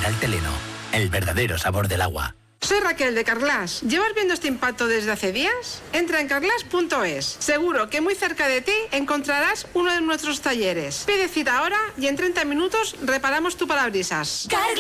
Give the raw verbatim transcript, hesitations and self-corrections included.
Mineral Teleno, el verdadero sabor del agua. Soy Raquel de Carglass. ¿Llevas viendo este impacto desde hace días? Entra en carglass punto es. Seguro que muy cerca de ti encontrarás uno de nuestros talleres. Pide cita ahora y en treinta minutos reparamos tu parabrisas. Carglass.